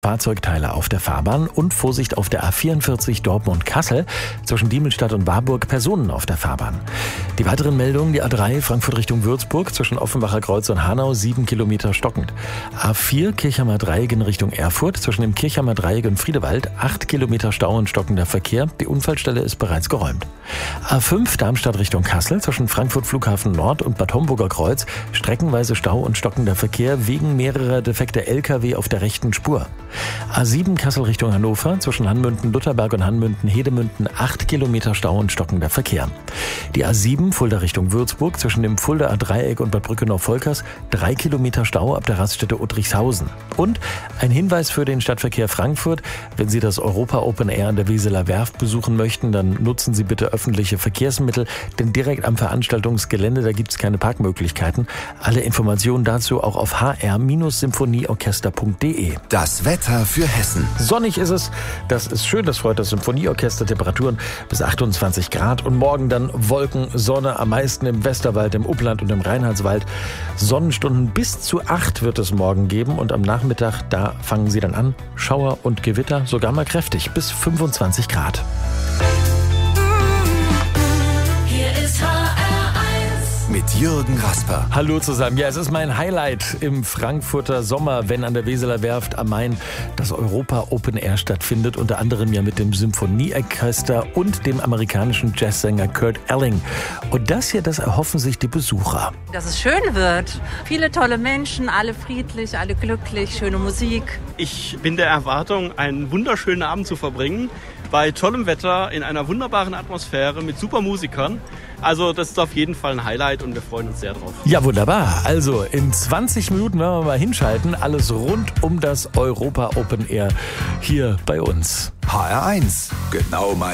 Fahrzeugteile auf der Fahrbahn und Vorsicht auf der A44 Dortmund-Kassel zwischen Diemelstadt und Warburg Personen auf der Fahrbahn. Die weiteren Meldungen: die A3 Frankfurt Richtung Würzburg zwischen Offenbacher Kreuz und Hanau 7 Kilometer stockend. A4 Kirchheimer Dreieck in Richtung Erfurt zwischen dem Kirchheimer Dreieck und Friedewald 8 Kilometer Stau und stockender Verkehr. Die Unfallstelle ist bereits geräumt. A5 Darmstadt Richtung Kassel zwischen Frankfurt Flughafen Nord und Bad Homburger Kreuz streckenweise Stau und stockender Verkehr wegen mehrerer defekter LKW auf der rechten Spur. A7 Kassel Richtung Hannover zwischen Hanmünden-Lutherberg und Hanmünden-Hedemünden 8 Kilometer Stau und stockender Verkehr. Die A7 Fulda Richtung Würzburg zwischen dem Fuldaer Dreieck und Bad Brückenau-Volkers 3 Kilometer Stau ab der Raststätte Uttrichshausen. Und ein Hinweis für den Stadtverkehr Frankfurt: Wenn Sie das Europa Open Air an der Weseler Werft besuchen möchten, dann nutzen Sie bitte öffentliche Verkehrsmittel, denn direkt am Veranstaltungsgelände, da gibt es keine Parkmöglichkeiten. Alle Informationen dazu auch auf hr-symphonieorchester.de. Das Wetter für Hessen. Sonnig ist es, das ist schön, das freut das Symphonieorchester. Temperaturen bis 28 Grad und morgen dann Wolken, Sonne, am meisten im Westerwald, im Upland und im Reinhardswald. Sonnenstunden bis zu 8 wird es morgen geben und am Nachmittag, da fangen sie dann an. Schauer und Gewitter, sogar mal kräftig, bis 25 Grad. Mit Jürgen Rasper. Hallo zusammen. Ja, es ist mein Highlight im Frankfurter Sommer, wenn an der Weseler Werft am Main das Europa Open Air stattfindet. Unter anderem ja mit dem Symphonieorchester und dem amerikanischen Jazzsänger Kurt Elling. Und das hier, das erhoffen sich die Besucher. Dass es schön wird. Viele tolle Menschen, alle friedlich, alle glücklich, schöne Musik. Ich bin der Erwartung, einen wunderschönen Abend zu verbringen. Bei tollem Wetter, in einer wunderbaren Atmosphäre, mit super Musikern. Also das ist auf jeden Fall ein Highlight und wir freuen uns sehr drauf. Ja, wunderbar. Also in 20 Minuten werden wir mal hinschalten. Alles rund um das Europa Open Air hier bei uns. HR1, genau mein